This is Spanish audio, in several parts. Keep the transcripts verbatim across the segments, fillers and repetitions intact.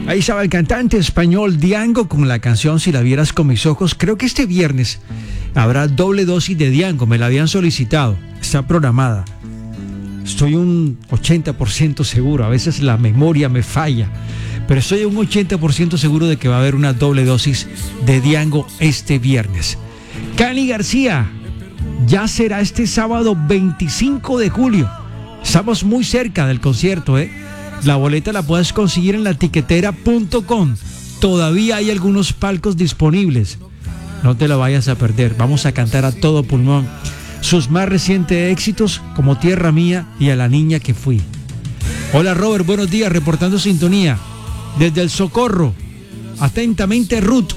Ahí estaba el cantante español Diango con la canción Si la vieras con mis ojos. Creo que este viernes habrá doble dosis de Diango, me la habían solicitado, está programada. Estoy un ochenta por ciento seguro, a veces la memoria me falla, pero estoy un ochenta por ciento seguro de que va a haber una doble dosis de Diango este viernes. Cani García, ya será este sábado veinticinco de julio. Estamos muy cerca del concierto, ¿eh? La boleta la puedes conseguir en la tiquetera punto com. Todavía hay algunos palcos disponibles. No te la vayas a perder. Vamos a cantar a todo pulmón sus más recientes éxitos como Tierra Mía y A la Niña que Fui. Hola Robert, buenos días, reportando sintonía desde El Socorro. Atentamente Ruth.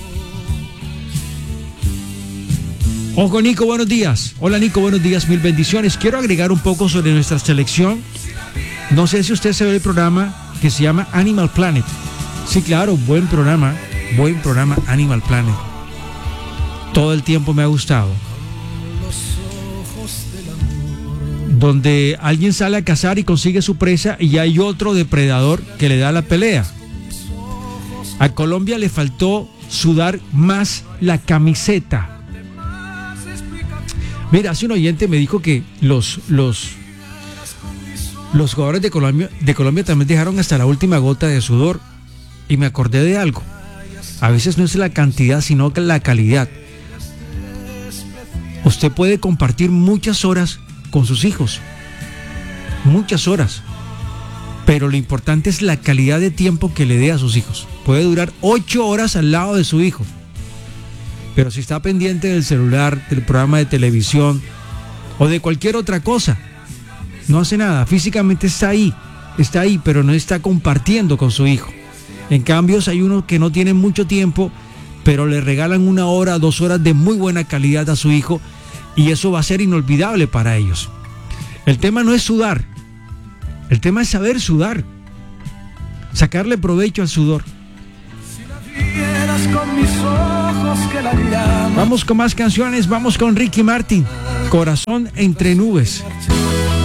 Ojo Nico, buenos días. Hola Nico, buenos días, mil bendiciones. Quiero agregar un poco sobre nuestra selección. No sé si usted se ve el programa que se llama Animal Planet. Sí, claro, buen programa, buen programa Animal Planet. Todo el tiempo me ha gustado. Donde alguien sale a cazar y consigue su presa y hay otro depredador que le da la pelea. A Colombia le faltó sudar más la camiseta. Mira, hace un oyente me dijo que los, los, los jugadores de Colombia, de Colombia también dejaron hasta la última gota de sudor. Y me acordé de algo. A veces no es la cantidad, sino la calidad. Usted puede compartir muchas horas con sus hijos. Muchas horas. Pero lo importante es la calidad de tiempo que le dé a sus hijos. Puede durar ocho horas al lado de su hijo. Pero si está pendiente del celular, del programa de televisión o de cualquier otra cosa, no hace nada. Físicamente está ahí, está ahí, pero no está compartiendo con su hijo. En cambio, hay unos que no tienen mucho tiempo, pero le regalan una hora, dos horas de muy buena calidad a su hijo y eso va a ser inolvidable para ellos. El tema no es sudar, el tema es saber sudar, sacarle provecho al sudor. Vamos con más canciones, vamos con Ricky Martin, Corazón entre nubes.